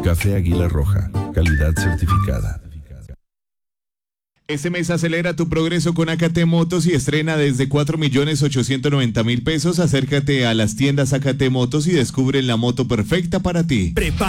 Café Águila Roja, calidad certificada. Este mes acelera tu progreso con AKT Motos y estrena desde 4.890.000 pesos. Acércate a las tiendas AKT Motos y descubre la moto perfecta para ti.